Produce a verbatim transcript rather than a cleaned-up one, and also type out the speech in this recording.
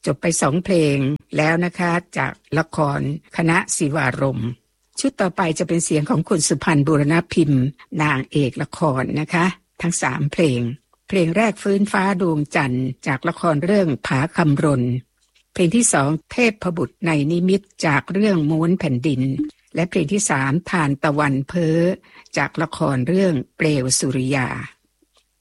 จบไปสองเพลงแล้วนะคะจากละครคณะศิวารมณ์ชุดต่อไปจะเป็นเสียงของคุณสุพรรณบูรณพิมพ์นางเอกละครนะคะทั้งสามเพลงเพลงแรกฟื้นฟ้าดวงจันทร์จากละครเรื่องผาคำรณเพลงที่สองเทพบุตรในนิมิตจากเรื่องม้วนแผ่นดินและเพลงที่สามทานตะวันเพ้อจากละครเรื่องเปลวสุริยา